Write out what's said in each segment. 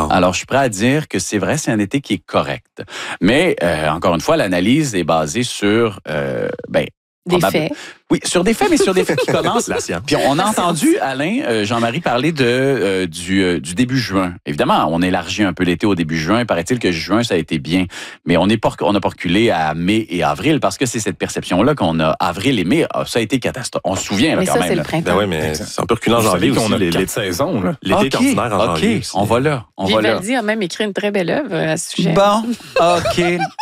Wow. Alors, je suis prêt à dire que c'est vrai, c'est un été qui est correct. Mais, encore une fois, l'analyse est basée sur, des faits. Oui, sur des faits, mais sur des faits qui commencent. La science. Puis on a entendu, Alain, Jean-Marie parler du début juin. Évidemment, on élargit un peu l'été au début juin. Paraît-il que juin, ça a été bien. Mais on n'a pas reculé à mai et avril parce que c'est cette perception-là qu'on a. Avril et mai, ça a été catastrophe. On se souvient, là, quand même. Mais ça, c'est le printemps. Ben oui, mais c'est un peu reculé en janvier aussi. On a 4 saisons, là. L'été est ordinaire en janvier. OK, on va là. Vivaldi a même écrit une très belle œuvre à ce sujet. Bon, OK.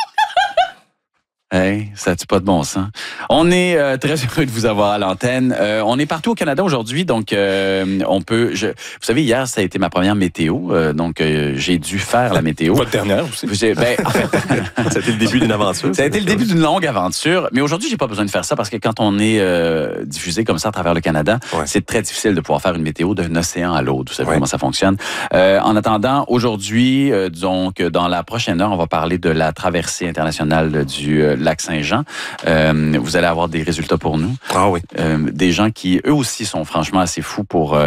Hey, ça n'a pas de bon sens. On est très heureux de vous avoir à l'antenne. On est partout au Canada aujourd'hui, donc on peut... Vous savez, hier, ça a été ma première météo, donc j'ai dû faire la météo. Votre dernière aussi. En fait, ça a été le début d'une aventure. Ça a été le début d'une longue aventure, mais aujourd'hui, j'ai pas besoin de faire ça parce que quand on est diffusé comme ça à travers le Canada, c'est très difficile de pouvoir faire une météo d'un océan à l'autre. Vous savez comment ça fonctionne. En attendant, aujourd'hui, donc dans la prochaine heure, on va parler de la traversée internationale du lac Saint-Jean. Vous allez avoir des résultats pour nous. Ah oui. Des gens qui, eux aussi, sont franchement assez fous pour...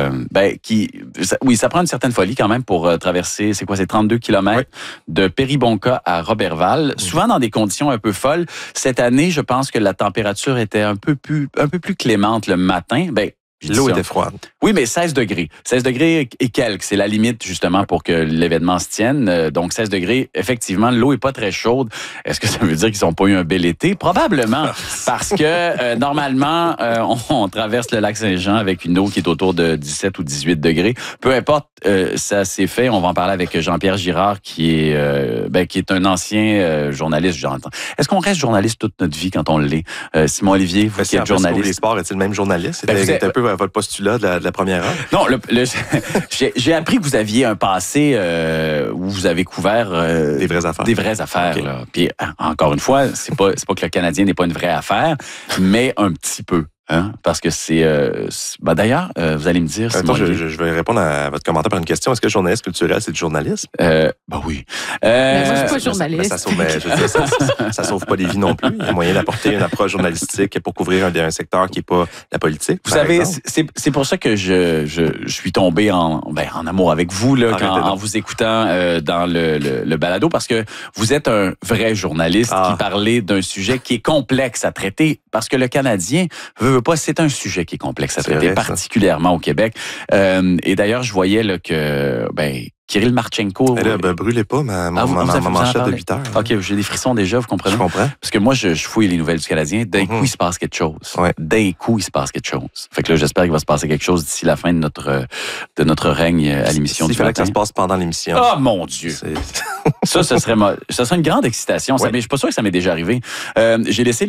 ça prend une certaine folie quand même pour traverser, c'est 32 kilomètres de Péribonka à Roberval, souvent dans des conditions un peu folles. Cette année, je pense que la température était un peu plus clémente le matin. L'eau était froide. Oui, mais 16 degrés. 16 degrés et quelques. C'est la limite, justement, pour que l'événement se tienne. Donc, 16 degrés, effectivement, l'eau est pas très chaude. Est-ce que ça veut dire qu'ils n'ont pas eu un bel été? Probablement. Parce que, normalement, on traverse le lac Saint-Jean avec une eau qui est autour de 17 ou 18 degrés. Peu importe, ça s'est fait. On va en parler avec Jean-Pierre Girard, qui est un ancien journaliste. Est-ce qu'on reste journaliste toute notre vie quand on l'est? Simon Olivier, vous qui êtes journaliste. Les sports, est-il le même journaliste? C'était un peu votre postulat de la première heure. Non, j'ai appris que vous aviez un passé où vous avez couvert des vraies affaires. Des vraies affaires. Okay. Là. Puis encore une fois, c'est pas que le Canadien n'est pas une vraie affaire, mais un petit peu. Hein? Parce que c'est... d'ailleurs, vous allez me dire... Attends, je vais répondre à votre commentaire par une question. Est-ce que journaliste culturel, c'est du journalisme? Oui. Mais moi, je suis pas journaliste. Ça sauve pas des vies non plus. Il y a moyen d'apporter une approche journalistique pour couvrir un secteur qui n'est pas la politique. Vous savez, c'est pour ça que je suis tombé en amour avec vous là, en vous écoutant dans le balado, parce que vous êtes un vrai journaliste qui parlait d'un sujet qui est complexe à traiter, parce que le Canadien veut pas, c'est un sujet qui est complexe à traiter, particulièrement au Québec. Et d'ailleurs, je voyais là, que Kirill Marchenko... brûlez pas ma manchette de 8 heures. OK, j'ai des frissons déjà, vous comprenez? Je comprends. Parce que moi, je fouille les nouvelles du Canadien. D'un coup, il se passe quelque chose. Ouais. D'un coup, il se passe quelque chose. Fait que là, j'espère qu'il va se passer quelque chose d'ici la fin de notre règne à l'émission du matin. Il fallait que ça se passe pendant l'émission. Oh mon Dieu! Ça serait une grande excitation. Ouais. Je suis pas sûr que ça m'est déjà arrivé. J'ai laissé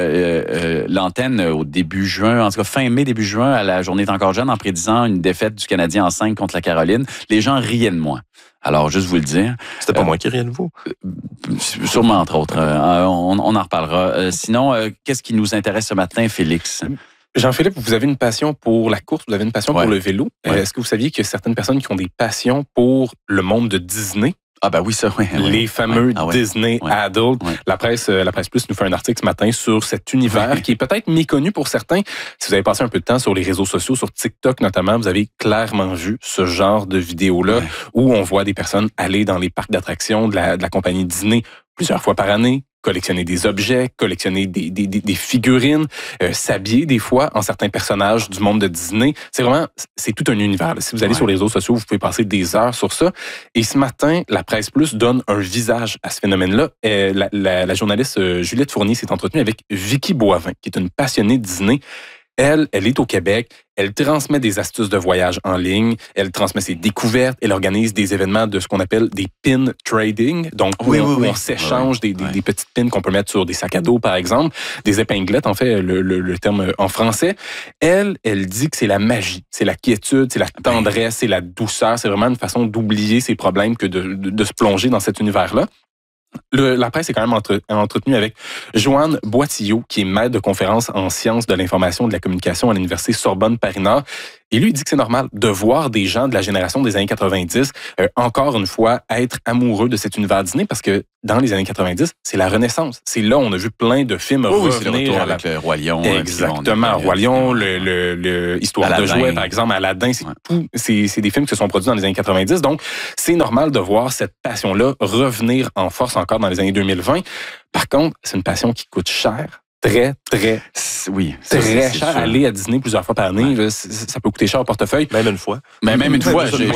l'antenne au début juin, en tout cas fin mai, début juin, à la Journée est encore jeune, en prédisant une défaite du Canadien en 5 contre la Caroline. Les gens riaient de moi. Alors, juste vous le dire. C'était pas moi qui riais de vous. Sûrement, entre autres. On en reparlera. Sinon, qu'est-ce qui nous intéresse ce matin, Félix? Jean-Philippe, vous avez une passion pour la course, vous avez une passion pour le vélo. Ouais. Est-ce que vous saviez qu'il y a certaines personnes qui ont des passions pour le monde de Disney? Ah ben oui, ça, oui. Les fameux Disney Adult. Ouais. La presse Plus nous fait un article ce matin sur cet univers qui est peut-être méconnu pour certains. Si vous avez passé un peu de temps sur les réseaux sociaux, sur TikTok notamment, vous avez clairement vu ce genre de vidéos-là où on voit des personnes aller dans les parcs d'attractions de la compagnie Disney plusieurs fois par année, collectionner des objets, collectionner des figurines, s'habiller des fois en certains personnages du monde de Disney. C'est tout un univers. Si vous allez sur les réseaux sociaux, vous pouvez passer des heures sur ça. Et ce matin, la Presse Plus donne un visage à ce phénomène-là. La journaliste Juliette Fournier s'est entretenue avec Vicky Boivin, qui est une passionnée de Disney. Elle est au Québec, elle transmet des astuces de voyage en ligne, elle transmet ses découvertes, elle organise des événements de ce qu'on appelle des pin trading, donc où on s'échange des petites pins qu'on peut mettre sur des sacs à dos, par exemple, des épinglettes, en fait, le terme en français. Elle dit que c'est la magie, c'est la quiétude, c'est la tendresse, c'est la douceur, c'est vraiment une façon d'oublier ses problèmes que de se plonger dans cet univers-là. La presse est quand même entretenue avec Joanne Boitillot, qui est maître de conférences en sciences de l'information et de la communication à l'Université Sorbonne Paris-Nord. Et lui, il dit que c'est normal de voir des gens de la génération des années 90, encore une fois, être amoureux de cet univers Disney, parce que dans les années 90, c'est la Renaissance. C'est là où on a vu plein de films revenir. C'est le retour avec le Roi Lion. Exactement. Roi Lion, le Histoire Aladdin. De jouets, par exemple, Aladdin, c'est des films qui se sont produits dans les années 90. Donc, c'est normal de voir cette passion-là revenir en force encore dans les années 2020. Par contre, c'est une passion qui coûte cher. Très cher. Aller à Disney plusieurs fois par année, ça peut coûter cher au portefeuille. Même une fois. Même une fois.